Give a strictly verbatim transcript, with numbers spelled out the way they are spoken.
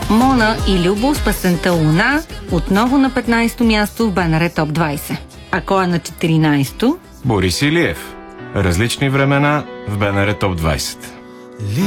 Мона и Любо с песента Луна отново на петнайсето място в БНР Топ двайсет. А кой е на четиринайсето? Борис Илиев. Различни времена в БНР Топ двайсет.